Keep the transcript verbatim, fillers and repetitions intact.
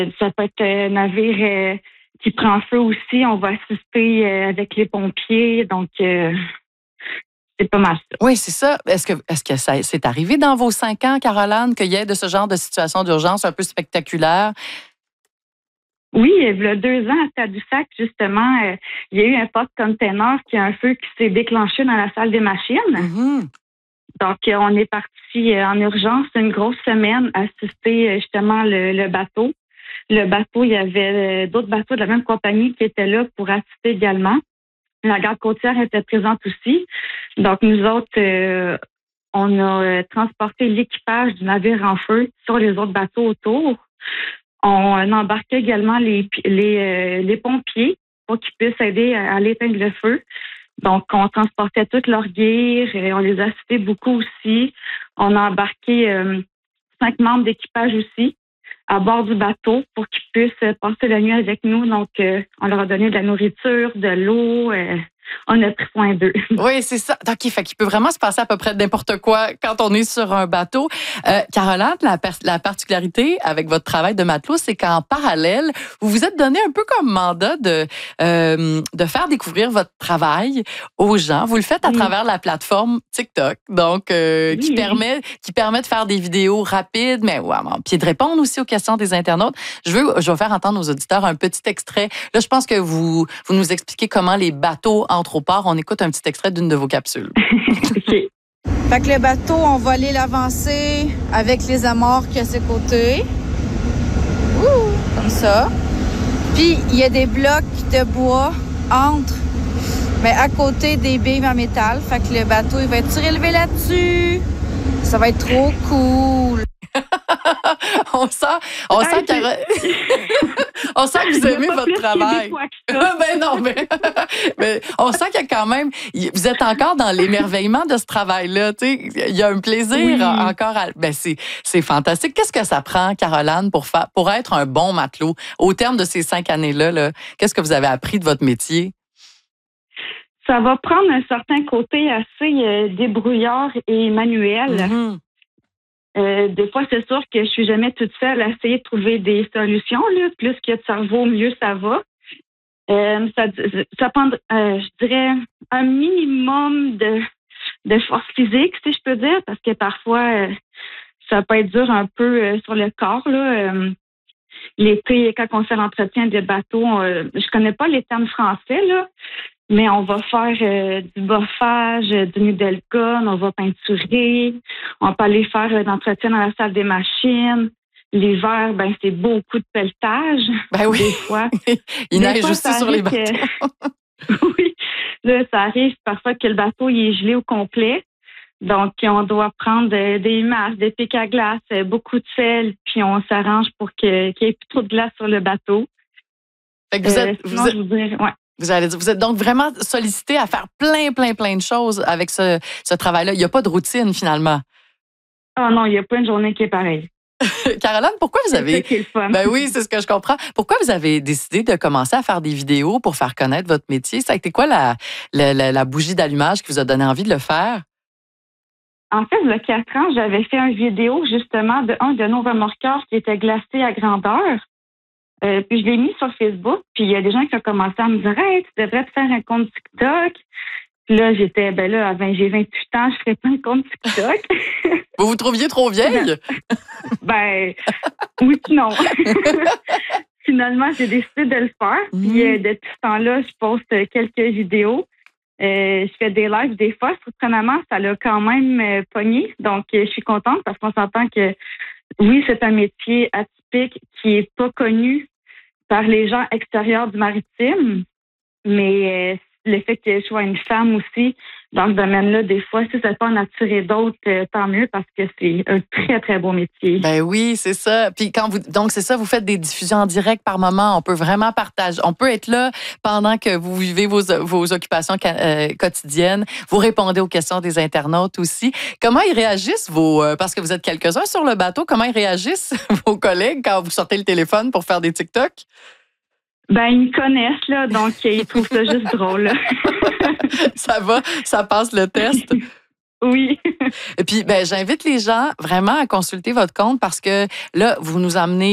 Ça peut être un navire euh, qui prend feu aussi. On va assister euh, avec les pompiers. Donc, euh, c'est pas mal ça. Oui, c'est ça. Est-ce que, est-ce que ça c'est arrivé dans vos cinq ans, Caroline, qu'il y ait de ce genre de situation d'urgence un peu spectaculaire? Oui, il y a deux ans, à Tadoussac, justement, euh, il y a eu un porte-container qui a un feu qui s'est déclenché dans la salle des machines. Mm-hmm. Donc, euh, on est parti euh, en urgence une grosse semaine assister euh, justement le, le bateau. Le bateau, il y avait euh, d'autres bateaux de la même compagnie qui étaient là pour assister également. La garde côtière était présente aussi. Donc, nous autres, euh, on a euh, transporté l'équipage du navire en feu sur les autres bateaux autour. On a embarqué également les, les, euh, les pompiers pour qu'ils puissent aider à, à l'éteindre le feu. Donc, on transportait toute leur gear et on les a assistés beaucoup aussi. On a embarqué euh, cinq membres d'équipage aussi à bord du bateau pour qu'ils puissent passer la nuit avec nous. Donc, euh, on leur a donné de la nourriture, de l'eau. Euh, on a pris soin d'eux. Oui, c'est ça. OK, fait qu'il peut vraiment se passer à peu près n'importe quoi quand on est sur un bateau. Euh, Caroline, la, la particularité avec votre travail de matelot, c'est qu'en parallèle, vous vous êtes donné un peu comme mandat de, euh, de faire découvrir votre travail aux gens. Vous le faites à oui. travers la plateforme TikTok, donc euh, oui. qui permet qui permet de faire des vidéos rapides, mais ouais, puis de répondre aussi aux questions des internautes. Je veux, je vais faire entendre aux auditeurs un petit extrait. Là, je pense que vous, vous nous expliquez comment les bateaux entrent au port. On écoute un petit extrait d'une de vos capsules. Okay. Fait que le bateau, on va aller l'avancer avec les amarres qu'il y a à ses côtés. Ouh, comme ça. Puis, il y a des blocs de bois entre, mais à côté des billes en métal. Fait que le bateau, il va être surélevé là-dessus. Ça va être trop cool. on sent, on ah, sent que, on sent que vous aimez votre travail. ben non, mais, mais on sent qu'il y a quand même, vous êtes encore dans l'émerveillement de ce travail-là. Tu sais, il y a un plaisir oui. encore. À, ben c'est, c'est fantastique. Qu'est-ce que ça prend, Caroline, pour faire, pour être un bon matelot au terme de ces cinq années-là? Là, qu'est-ce que vous avez appris de votre métier? Ça va prendre un certain côté assez euh, débrouillard et manuel. Mm-hmm. Euh, des fois, c'est sûr que je suis jamais toute seule à essayer de trouver des solutions. Là. Plus qu'il y a de cerveau, mieux ça va. Euh, ça, ça prend, euh, je dirais, un minimum de, de force physique, si je peux dire, parce que parfois, euh, ça peut être dur un peu euh, sur le corps. Là. Euh, l'été, quand on fait l'entretien des bateaux, euh, je connais pas les termes français, là. Mais on va faire euh, du boffage, du noodle gun, on va peinturer, on peut aller faire euh, l'entretien dans la salle des machines. L'hiver, ben c'est beaucoup de pelletage. Ben oui. Des fois. Il neige aussi sur les bateaux. Que... oui. Là, ça arrive parfois que le bateau il est gelé au complet. Donc, on doit prendre des masses, des pics à glace, beaucoup de sel, puis on s'arrange pour que, qu'il n'y ait plus trop de glace sur le bateau. Fait que vous êtes, euh, sinon, vous êtes... je vous dirais, ouais. Vous allez dire, vous êtes donc vraiment sollicité à faire plein, plein, plein de choses avec ce, ce travail-là. Il n'y a pas de routine, finalement. Oh non, il n'y a pas une journée qui est pareille. Caroline, pourquoi vous avez... C'est ça ben oui, c'est ce que je comprends. Pourquoi vous avez décidé de commencer à faire des vidéos pour faire connaître votre métier? Ça a été quoi la, la, la, la bougie d'allumage qui vous a donné envie de le faire? En fait, il y a quatre ans, j'avais fait une vidéo, justement, de un de nos remorqueurs qui était glacé à grandeur. Euh, puis je l'ai mis sur Facebook, puis il y a des gens qui ont commencé à me dire « Hey, tu devrais te faire un compte TikTok. » Puis là, j'étais, ben là, j'ai vingt-huit ans, je ferais pas un compte TikTok. Vous vous trouviez trop vieille? ben, oui puis non. Finalement, j'ai décidé de le faire. Mmh. Puis euh, depuis ce temps-là, je poste quelques vidéos. Euh, je fais des lives des fois. Surprenamment, ça l'a quand même euh, pogné. Donc, euh, je suis contente parce qu'on s'entend que, oui, c'est un métier atypique qui est pas connu par les gens extérieurs du maritime, mais euh, le fait que je sois une femme aussi dans ce domaine-là, des fois, si ça peut en attirer d'autres, euh, tant mieux parce que c'est un très, très beau métier. Ben oui, c'est ça. Puis quand vous, donc c'est ça, vous faites des diffusions en direct par moment. On peut vraiment partager. On peut être là pendant que vous vivez vos, vos occupations euh, quotidiennes. Vous répondez aux questions des internautes aussi. Comment ils réagissent vos, euh, parce que vous êtes quelques-uns sur le bateau, comment ils réagissent vos collègues quand vous sortez le téléphone pour faire des TikTok? Ben, ils me connaissent, là, donc ils trouvent ça juste drôle. Là. Ça va, ça passe le test. Oui. Et puis, ben, j'invite les gens vraiment à consulter votre compte parce que là, vous nous amenez